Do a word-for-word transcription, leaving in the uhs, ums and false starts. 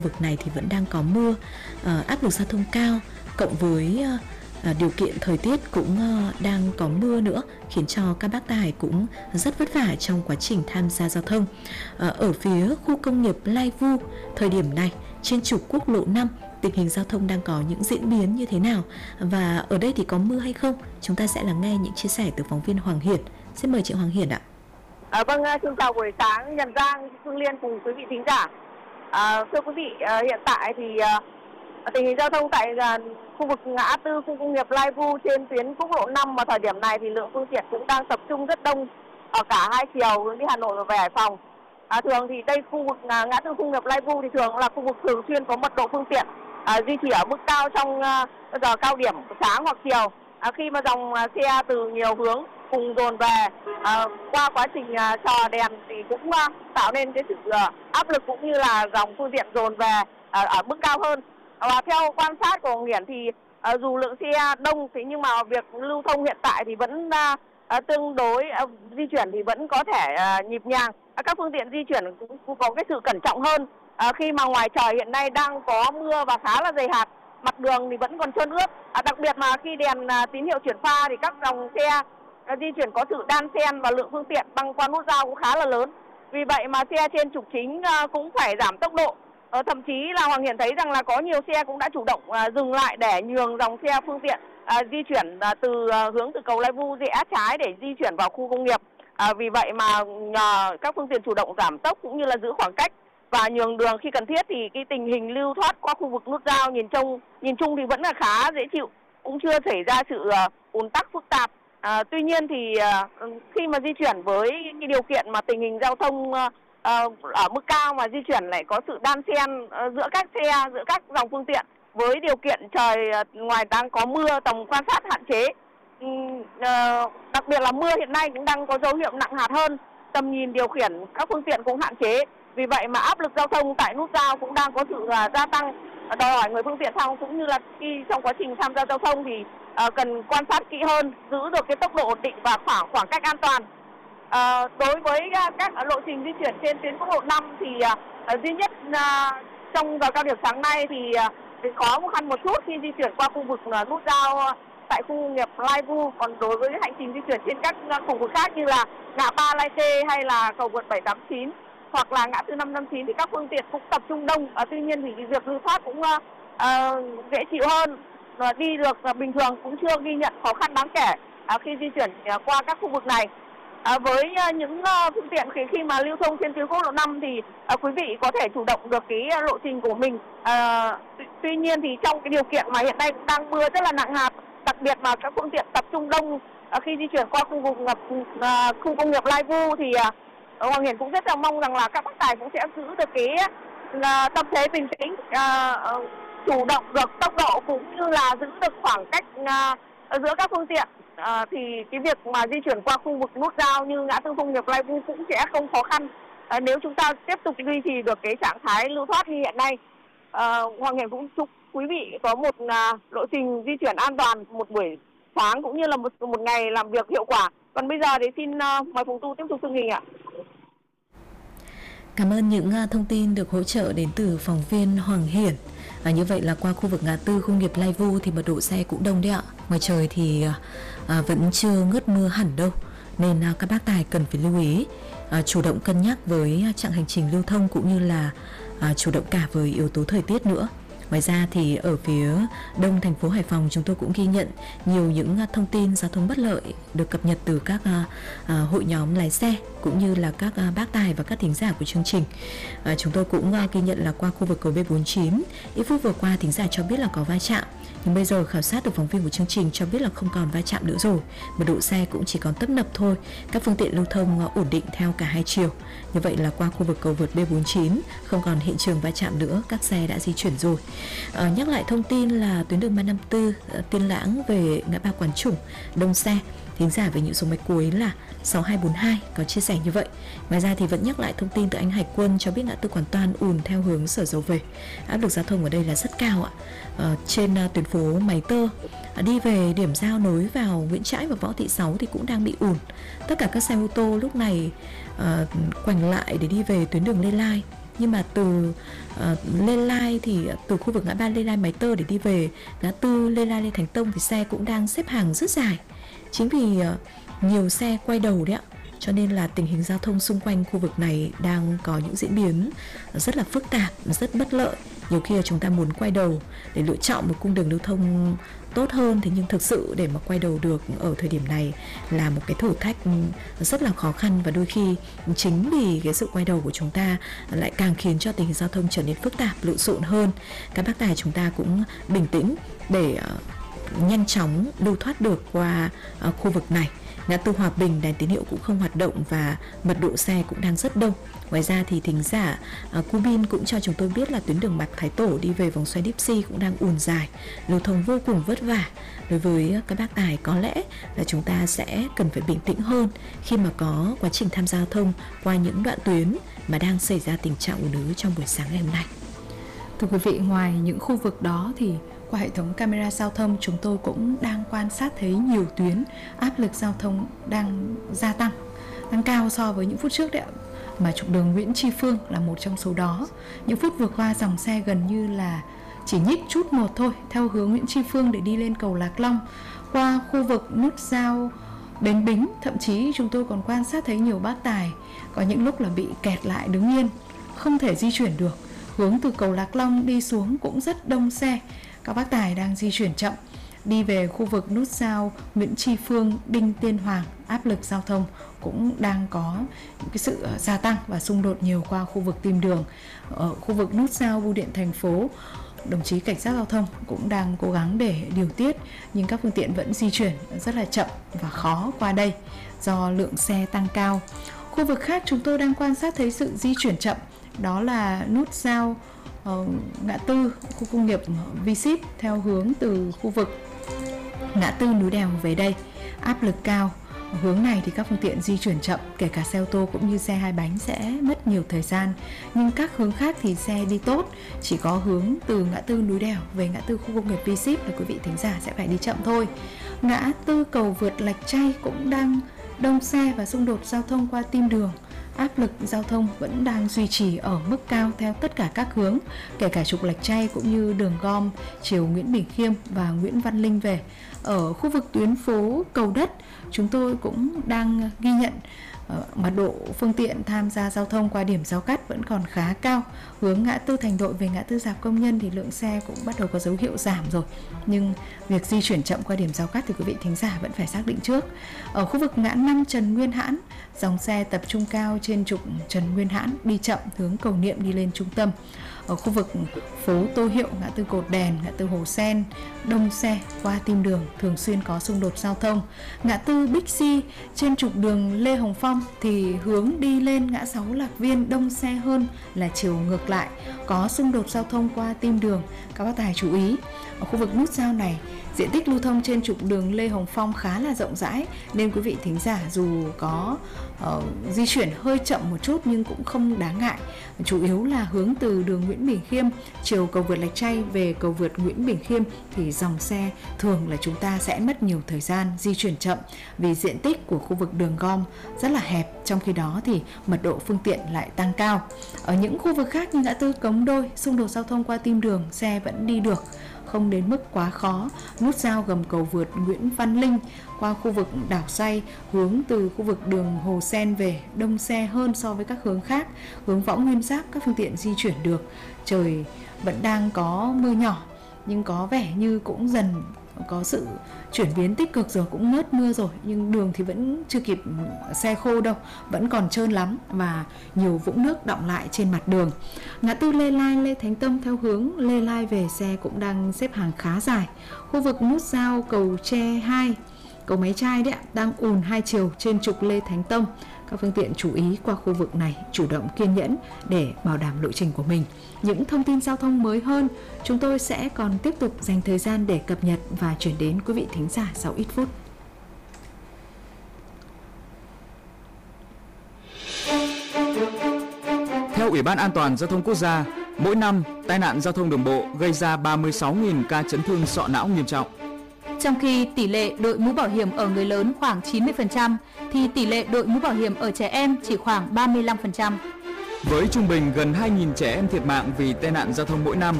Vực này thì vẫn đang có mưa, à, áp lực giao thông cao, cộng với à, điều kiện thời tiết cũng à, đang có mưa nữa, khiến cho các bác tài cũng rất vất vả trong quá trình tham gia giao thông. À, ở phía khu công nghiệp Lai Vu, thời điểm này trên trục quốc lộ năm, tình hình giao thông đang có những diễn biến như thế nào và ở đây thì có mưa hay không? Chúng ta sẽ lắng nghe những chia sẻ từ phóng viên Hoàng Hiển. Xin mời chị Hoàng Hiển ạ. À, vâng, xin chào buổi sáng Nhật Giang, Phương Liên cùng quý vị thính giả. À, thưa quý vị, à, hiện tại thì à, tình hình giao thông tại à, khu vực ngã tư khu công nghiệp Lai Vu trên tuyến quốc lộ năm vào thời điểm này thì lượng phương tiện cũng đang tập trung rất đông ở cả hai chiều hướng đi Hà Nội và về Hải Phòng. À, thường thì đây khu vực à, ngã tư khu công nghiệp Lai Vu thì thường là khu vực thường xuyên có mật độ phương tiện à, duy trì ở mức cao trong à, giờ cao điểm sáng hoặc chiều. À, khi mà dòng à, xe từ nhiều hướng cùng dồn về à, qua quá trình à, chờ đèn thì cũng à, tạo nên cái sự à, áp lực cũng như là dòng phương tiện dồn về à, ở mức cao hơn. Và theo quan sát của Nghiển thì à, dù lượng xe đông thế nhưng mà việc lưu thông hiện tại thì vẫn à, à, tương đối à, di chuyển thì vẫn có thể à, nhịp nhàng. À, các phương tiện di chuyển cũng, cũng có cái sự cẩn trọng hơn à, khi mà ngoài trời hiện nay đang có mưa và khá là dày hạt, mặt đường thì vẫn còn trơn ướt. À, đặc biệt mà khi đèn à, tín hiệu chuyển pha thì các dòng xe à, di chuyển có sự đan xen và lượng phương tiện băng qua nút giao cũng khá là lớn. Vì vậy mà xe trên trục chính à, cũng phải giảm tốc độ. Ờ, thậm chí là Hoàng Hiển thấy rằng là có nhiều xe cũng đã chủ động à, dừng lại để nhường dòng xe phương tiện à, di chuyển à, từ à, hướng từ cầu Lai Vu rẽ trái để di chuyển vào khu công nghiệp. À, vì vậy mà nhờ các phương tiện chủ động giảm tốc cũng như là giữ khoảng cách và nhường đường khi cần thiết thì cái tình hình lưu thoát qua khu vực nút giao nhìn trông nhìn chung thì vẫn là khá dễ chịu, cũng chưa xảy ra sự uh, ùn tắc phức tạp. À, tuy nhiên thì uh, khi mà di chuyển với cái điều kiện mà tình hình giao thông uh, uh, ở mức cao mà di chuyển lại có sự đan xen uh, giữa các xe, giữa các dòng phương tiện với điều kiện trời uh, ngoài đang có mưa, tầm quan sát hạn chế. Uh, đặc biệt là mưa hiện nay cũng đang có dấu hiệu nặng hạt hơn, tầm nhìn điều khiển các phương tiện cũng hạn chế. Vì vậy mà áp lực giao thông tại nút giao cũng đang có sự uh, gia tăng, uh, đòi hỏi người phương tiện sau cũng như là khi trong quá trình tham gia giao thông thì uh, cần quan sát kỹ hơn, giữ được cái tốc độ ổn định và khoảng khoảng cách an toàn. Uh, đối với uh, các lộ trình di chuyển trên tuyến quốc lộ năm thì uh, duy nhất uh, trong giờ cao điểm sáng nay thì uh, có khó khăn một chút khi di chuyển qua khu vực uh, nút giao uh, tại khu công nghiệp Lai Vu. Còn đối với hành trình di chuyển trên các uh, khu vực khác như là ngã ba Lai Khê hay là cầu vượt bảy tám chín hoặc là ngã tư năm năm chín thì các phương tiện cũng tập trung đông. À, tuy nhiên thì việc lưu thoát cũng uh, uh, dễ chịu hơn, và đi được uh, bình thường, cũng chưa ghi nhận khó khăn đáng kể uh, khi di chuyển uh, qua các khu vực này. À, với uh, những uh, phương tiện khi khi mà lưu thông trên tuyến quốc lộ năm thì uh, quý vị có thể chủ động được cái uh, lộ trình của mình. Uh, tuy nhiên thì trong cái điều kiện mà hiện nay cũng đang mưa rất là nặng hạt, đặc biệt là các phương tiện tập trung đông uh, khi di chuyển qua khu vực uh, khu công nghiệp Lai Vu thì uh, Hoàng Hiển cũng rất là mong rằng là các bác tài cũng sẽ giữ được cái uh, tâm thế bình tĩnh, uh, chủ động được tốc độ cũng như là giữ được khoảng cách uh, giữa các phương tiện. Uh, thì cái việc mà di chuyển qua khu vực nút giao như ngã tư công nghiệp Lai Vu cũng sẽ không khó khăn uh, nếu chúng ta tiếp tục duy trì được cái trạng thái lưu thoát như hiện nay. Uh, Hoàng Hiển cũng chúc quý vị có một uh, lộ trình di chuyển an toàn, một buổi sáng cũng như là một một ngày làm việc hiệu quả. Còn bây giờ thì xin uh, mời Phùng Tu tiếp tục chương trình ạ. Cảm ơn những thông tin được hỗ trợ đến từ phóng viên Hoàng Hiển. À, như vậy là qua khu vực ngã tư công nghiệp Lai Vu thì mật độ xe cũng đông đấy ạ. Ngoài trời thì à, vẫn chưa ngớt mưa hẳn đâu, nên à, các bác tài cần phải lưu ý, à, chủ động cân nhắc với chặng hành trình lưu thông cũng như là à, chủ động cả với yếu tố thời tiết nữa. Ngoài ra thì ở phía đông thành phố Hải Phòng chúng tôi cũng ghi nhận nhiều những thông tin giao thông bất lợi được cập nhật từ các à, à, hội nhóm lái xe cũng như là các à, bác tài và các thính giả của chương trình. À, chúng tôi cũng à, ghi nhận là qua khu vực cầu B bốn mươi chín, ít phút vừa qua thính giả cho biết là có va chạm, nhưng bây giờ khảo sát từ phóng viên của chương trình cho biết là không còn va chạm nữa rồi, mật độ xe cũng chỉ còn tấp nập thôi, các phương tiện lưu thông à, ổn định theo cả hai chiều. Như vậy là qua khu vực cầu vượt B bốn mươi chín không còn hiện trường va chạm nữa, các xe đã di chuyển rồi. À, nhắc lại thông tin là tuyến đường ba năm tư Tiên Lãng về ngã ba Quán Chủng đông xe, thính giả với những số máy cuối là sáu hai bốn hai có chia sẻ như vậy. Ngoài ra thì vẫn nhắc lại thông tin từ anh Hải Quân cho biết ngã tư Quán Toan ùn theo hướng Sở Dầu về, áp lực giao thông ở đây là rất cao ạ. À, trên uh, tuyến phố Máy Tơ à, đi về điểm giao nối vào Nguyễn Trãi và Võ Thị Sáu thì cũng đang bị ùn. Tất cả các xe ô tô lúc này uh, quành lại để đi về tuyến đường Lê Lai. nhưng mà từ uh, Lê Lai thì từ khu vực ngã ba Lê Lai Máy Tơ để đi về ngã tư Lê Lai Lê Thánh Tông thì xe cũng đang xếp hàng rất dài. Chính vì uh, nhiều xe quay đầu đấy ạ, cho nên là tình hình giao thông xung quanh khu vực này đang có những diễn biến rất là phức tạp, rất bất lợi. Nhiều khi là chúng ta muốn quay đầu để lựa chọn một cung đường lưu thông tốt hơn, thế nhưng thực sự để mà quay đầu được ở thời điểm này là một cái thử thách rất là khó khăn, và đôi khi chính vì cái sự quay đầu của chúng ta lại càng khiến cho tình hình giao thông trở nên phức tạp, lộn xộn hơn. Các bác tài chúng ta cũng bình tĩnh để uh, nhanh chóng lưu thoát được qua uh, khu vực này. Ngã tư Hòa Bình đèn tín hiệu cũng không hoạt động và mật độ xe cũng đang rất đông. Ngoài ra thì thính giả uh, Cubin cũng cho chúng tôi biết là tuyến đường Mạc Thái Tổ đi về vòng xoay Dipsy cũng đang ùn dài, lưu thông vô cùng vất vả. Đối với các bác tài có lẽ là chúng ta sẽ cần phải bình tĩnh hơn khi mà có quá trình tham gia giao thông qua những đoạn tuyến mà đang xảy ra tình trạng ùn ứ trong buổi sáng ngày hôm nay. Thưa quý vị, ngoài những khu vực đó thì qua hệ thống camera giao thông chúng tôi cũng đang quan sát thấy nhiều tuyến áp lực giao thông đang gia tăng, tăng cao so với những phút trước đấy ạ. Mà trục đường Nguyễn Tri Phương là một trong số đó. Những phút vừa qua dòng xe gần như là chỉ nhích chút một thôi theo hướng Nguyễn Tri Phương để đi lên cầu Lạc Long, qua khu vực nút giao Bến Bính. Thậm chí chúng tôi còn quan sát thấy nhiều bác tài có những lúc là bị kẹt lại đứng yên, không thể di chuyển được. Hướng từ cầu Lạc Long đi xuống cũng rất đông xe. Các bác tài đang di chuyển chậm đi về khu vực nút giao Nguyễn Tri Phương, Đinh Tiên Hoàng. Áp lực giao thông cũng đang có những cái sự gia tăng và xung đột nhiều qua khu vực Tim Đường. Ở khu vực nút giao Bưu điện thành phố, đồng chí cảnh sát giao thông cũng đang cố gắng để điều tiết, nhưng các phương tiện vẫn di chuyển rất là chậm và khó qua đây do lượng xe tăng cao. Khu vực khác chúng tôi đang quan sát thấy sự di chuyển chậm, đó là nút giao uh, ngã tư khu công nghiệp V S I P theo hướng từ khu vực ngã tư núi đèo về đây, áp lực cao. Hướng này thì các phương tiện di chuyển chậm, kể cả xe ô tô cũng như xe hai bánh sẽ mất nhiều thời gian. Nhưng các hướng khác thì xe đi tốt, chỉ có hướng từ ngã tư núi đèo về ngã tư khu công nghiệp V S I P là quý vị thính giả sẽ phải đi chậm thôi. Ngã tư cầu vượt Lạch Tray cũng đang đông xe và xung đột giao thông qua Tim Đường. Áp lực giao thông vẫn đang duy trì ở mức cao theo tất cả các hướng, kể cả trục Lạch Tray cũng như đường gom chiều Nguyễn Bỉnh Khiêm và Nguyễn Văn Linh về. Ở khu vực tuyến phố Cầu Đất, chúng tôi cũng đang ghi nhận uh, mật độ phương tiện tham gia giao thông qua điểm giao cắt vẫn còn khá cao. Hướng ngã tư Thành Đội về ngã tư Rạp Công Nhân thì lượng xe cũng bắt đầu có dấu hiệu giảm rồi, nhưng việc di chuyển chậm qua điểm giao cắt thì quý vị thính giả vẫn phải xác định trước. Ở khu vực ngã năm Trần Nguyên Hãn, dòng xe tập trung cao trên trục Trần Nguyên Hãn đi chậm hướng Cầu Niệm đi lên trung tâm. Ở khu vực phố Tô Hiệu, ngã tư Cột Đèn, ngã tư Hồ Sen, đông xe qua Tim Đường, thường xuyên có xung đột giao thông. Ngã tư Bixi trên trục đường Lê Hồng Phong thì hướng đi lên ngã sáu Lạc Viên đông xe hơn là chiều ngược lại, có xung đột giao thông qua Tim Đường. Các bác tài chú ý, ở khu vực nút giao này, diện tích lưu thông trên trục đường Lê Hồng Phong khá là rộng rãi, nên quý vị thính giả dù có uh, di chuyển hơi chậm một chút nhưng cũng không đáng ngại. Chủ yếu là hướng từ đường Nguyễn Bỉnh Khiêm chiều cầu vượt Lạch Tray về cầu vượt Nguyễn Bỉnh Khiêm thì dòng xe thường là chúng ta sẽ mất nhiều thời gian di chuyển chậm vì diện tích của khu vực đường gom rất là hẹp, trong khi đó thì mật độ phương tiện lại tăng cao. Ở những khu vực khác như ngã tư Cống Đôi, xung đột giao thông qua Tim Đường, xe vẫn đi được, không đến mức quá khó. Nút giao gầm cầu vượt Nguyễn Văn Linh qua khu vực đảo Say, hướng từ khu vực đường Hồ Sen về đông xe hơn so với các hướng khác. Hướng Võ Nguyên Giáp các phương tiện di chuyển được. Trời vẫn đang có mưa nhỏ nhưng có vẻ như cũng dần có sự chuyển biến tích cực rồi, cũng ngớt mưa rồi, nhưng đường thì vẫn chưa kịp xe khô đâu, vẫn còn trơn lắm và nhiều vũng nước đọng lại trên mặt đường. Ngã tư Lê Lai Lê Thánh Tông theo hướng Lê Lai về xe cũng đang xếp hàng khá dài. Khu vực nút giao cầu Tre hai, cầu Máy Chai đấy ạ, đang ùn hai chiều trên trục Lê Thánh Tông. Các phương tiện chú ý qua khu vực này, chủ động kiên nhẫn để bảo đảm lộ trình của mình. Những thông tin giao thông mới hơn, chúng tôi sẽ còn tiếp tục dành thời gian để cập nhật và chuyển đến quý vị thính giả sau ít phút. Theo Ủy ban An toàn Giao thông Quốc gia, mỗi năm tai nạn giao thông đường bộ gây ra ba mươi sáu nghìn ca chấn thương sọ não nghiêm trọng. Trong khi tỷ lệ đội mũ bảo hiểm ở người lớn khoảng chín mươi phần trăm, thì tỷ lệ đội mũ bảo hiểm ở trẻ em chỉ khoảng ba mươi lăm phần trăm. Với trung bình gần hai nghìn trẻ em thiệt mạng vì tai nạn giao thông mỗi năm,